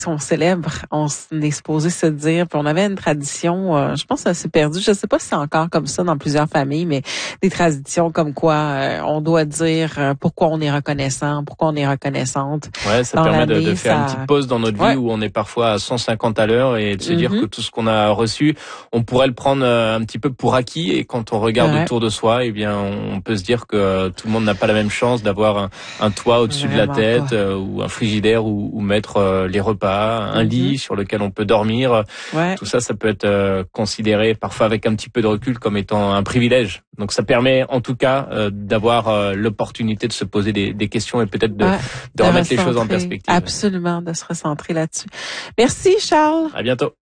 on célèbre, on est supposé se dire, puis on avait une tradition, je pense que ça s'est perdu, je sais pas si c'est encore comme ça dans plusieurs familles, mais des traditions comme quoi on doit dire pourquoi on est reconnaissant, pourquoi on est reconnaissante. Ouais, ça dans permet l'année, de faire une petite pause dans notre vie où on est parfois à 150 à l'heure et de se dire que tout ce qu'on a reçu, on pourrait le prendre un petit peu pour acquis, et quand on regarde autour de soi, eh bien, on peut se dire que tout le monde n'a pas la même chance d'avoir un toit au-dessus de la tête, ou un frigidaire où mettre les repas, un lit sur lequel on peut dormir. Tout ça, ça peut être considéré parfois avec un petit peu de recul comme étant un privilège. Donc ça permet en tout cas d'avoir l'opportunité de se poser des questions et peut-être de remettre les choses en perspective. Absolument, de se recentrer là-dessus. Merci Charles. À bientôt.